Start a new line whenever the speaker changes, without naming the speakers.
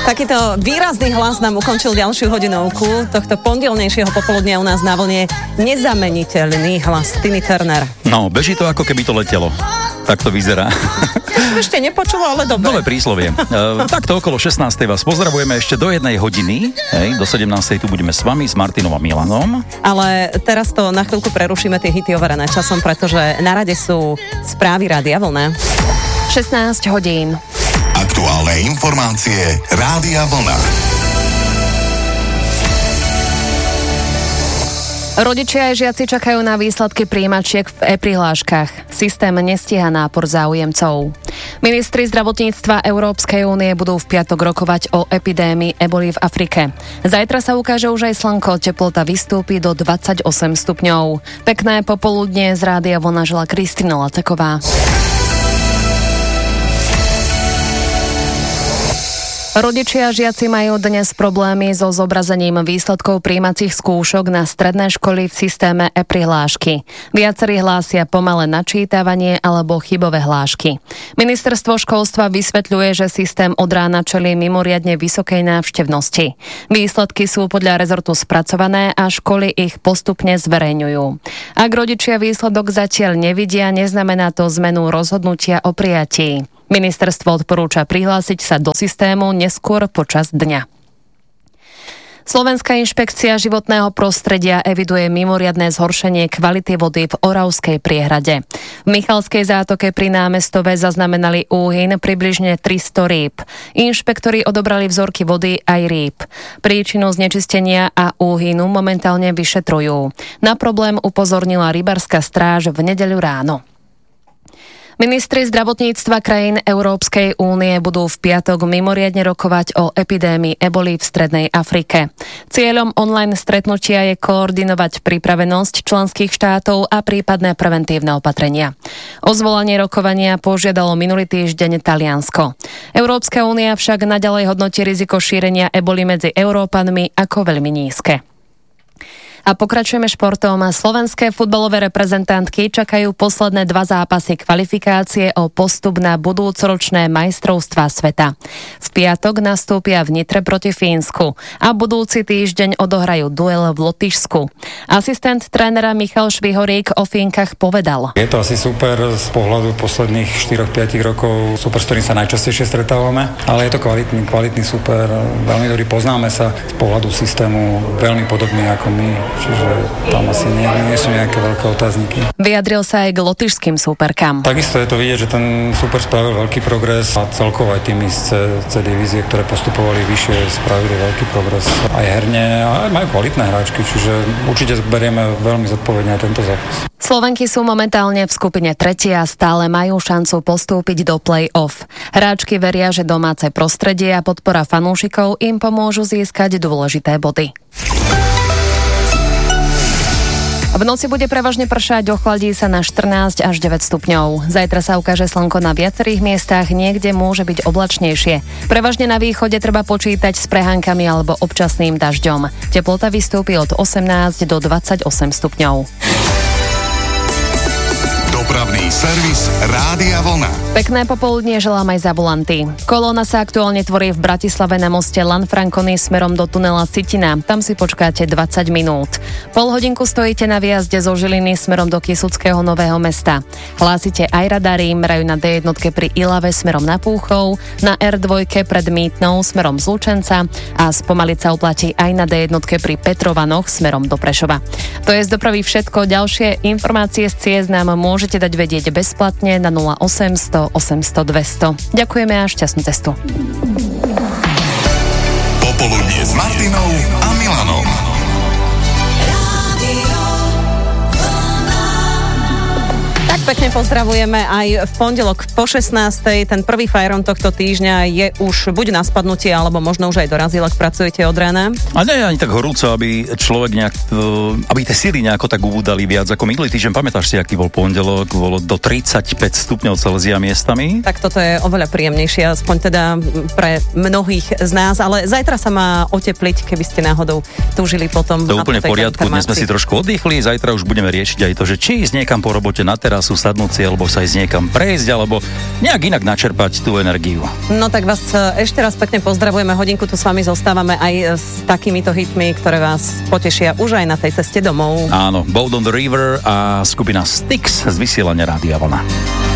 Takýto výrazný hlas nám ukončil ďalšiu hodinovku tohto pondelnejšieho popoludnia u nás na vlne. Nezameniteľný hlas Tiny Turner.
No, beží to ako keby to letelo. Tak to vyzerá.
To som ešte nepočula, ale dobre.
Nové príslovie. Takto okolo 16. vás pozdravujeme ešte do 1 hodiny. Do 17. tu budeme s vami, s Martinom a Milanom.
Ale teraz to na chvíľku prerušíme tie hity overené časom, pretože na rade sú správy Rádia Vlna.
16 hodín.
Aktuálne informácie Rádia Vlna.
Rodičia aj žiaci čakajú na výsledky prijímačiek v e-prihláškach. Systém nestíha nápor záujemcov. Ministri zdravotníctva Európskej únie budú v piatok rokovať o epidémii eboli v Afrike. Zajtra sa ukáže už aj slnko, teplota vystúpi do 28 stupňov. Pekné popoludnie z Rádia Vlna žela Kristina Laceková. Rodičia a žiaci majú dnes problémy so zobrazením výsledkov prijímacích skúšok na stredné školy v systéme e-prihlášky. Viacerí hlásia pomalé načítavanie alebo chybové hlášky. Ministerstvo školstva vysvetľuje, že systém od rána čelí mimoriadne vysokej návštevnosti. Výsledky sú podľa rezortu spracované a školy ich postupne zverejňujú. Ak rodičia výsledok zatiaľ nevidia, neznamená to zmenu rozhodnutia o prijatí. Ministerstvo odporúča prihlásiť sa do systému neskôr počas dňa. Slovenská inšpekcia životného prostredia eviduje mimoriadne zhoršenie kvality vody v Oravskej priehrade. V Michalskej zátoke pri Námestove zaznamenali úhyn približne 300 rýb. Inšpektori odobrali vzorky vody aj rýb. Príčinu znečistenia a úhynu momentálne vyšetrujú. Na problém upozornila rybárska stráž v nedeľu ráno. Ministri zdravotníctva krajín Európskej únie budú v piatok mimoriadne rokovať o epidémii eboli v Strednej Afrike. Cieľom online stretnutia je koordinovať pripravenosť členských štátov a prípadné preventívne opatrenia. O zvolanie rokovania požiadalo minulý týždeň Taliansko. Európska únia však naďalej hodnotí riziko šírenia eboli medzi Európanmi ako veľmi nízke. A pokračujeme športom. Slovenské futbalové reprezentantky čakajú posledné 2 zápasy kvalifikácie o postup na budúcoročné majstrovstvá sveta. V piatok nastúpia v Nitre proti Fínsku a budúci týždeň odohrajú duel v Lotyšsku. Asistent trénera Michal Švihorík o Fínkach povedal.
Je to asi super z pohľadu posledných 4-5 rokov, super, s ktorým sa najčastejšie stretávame, ale je to kvalitný super, veľmi dobrý, poznáme sa z pohľadu systému veľmi podobný ako my. Čiže tam asi nie sú nejaké veľké otázniky.
Vyjadril sa aj k lotyšským súperkám.
Takisto je to vidieť, že ten súper spravil veľký progres a celkovo aj tými z C divízie, ktoré postupovali vyššie, spravili veľký progres aj herne a aj majú kvalitné hráčky, čiže určite berieme veľmi zodpovedne aj tento zápas.
Slovenky sú momentálne v skupine 3 a stále majú šancu postúpiť do play-off. Hráčky veria, že domáce prostredie a podpora fanúšikov im pomôžu získať dôležité body. V noci bude prevažne pršať, ochladí sa na 14 až 9 stupňov. Zajtra sa ukáže slnko na viacerých miestach, niekde môže byť oblačnejšie. Prevažne na východe treba počítať s prehánkami alebo občasným dažďom. Teplota vystúpi od 18 do 28 stupňov.
Dopravný servis Rádia Vlna.
Pekné popoludnie želám aj za volanty. Kolóna sa aktuálne tvorí v Bratislave na moste Lanfranconi smerom do tunela Sitina. Tam si počkáte 20 minút. Pol hodinku stojíte na výjazde zo Žiliny smerom do Kysuckého Nového Mesta. Hlásite aj radári, merajú na D1 pri Ilave smerom na Púchov, na R2 pred Mýtnou smerom z Lučenca a spomaliť sa oplatí aj na D1 pri Petrovanoch smerom do Prešova. To je z dopravy všetko. Ďalšie informácie z ciest nám môžete dať vedieť bezplatne na 0800 800 200. Ďakujeme a šťastnú cestu.
Popoludnie s Martinou a Milanom.
Tak pekne pozdravujeme aj v pondelok po 16. Ten prvý fajron tohto týždňa je už buď na spadnutie, alebo možno už aj dorazil, ak pracujete od rána. A
nie je ani tak horúco, aby človek nejak, aby tie síly nejako tak ubúdali viac ako minulý týždeň. Pamätáš si, aký bol pondelok? Bolo do 35 stupňov Celzia miestami.
Tak toto je oveľa príjemnejšie, aspoň teda pre mnohých z nás, ale zajtra sa má otepliť, keby ste náhodou túžili potom.
To úplne v poriadku, dnes sme si trošku oddychli, zajtra už budeme riešiť aj to, že či ísť niekam po robote na terasu, chcú sadnúť si, alebo sa ísť niekam prejsť, alebo nejak inak načerpať tú energiu.
No tak vás ešte raz pekne pozdravujeme. Hodinku tu s vami zostávame aj s takýmito hitmi, ktoré vás potešia už aj na tej ceste domov.
Áno, Boat on the River a skupina Styx z vysielania Rádia Vlna.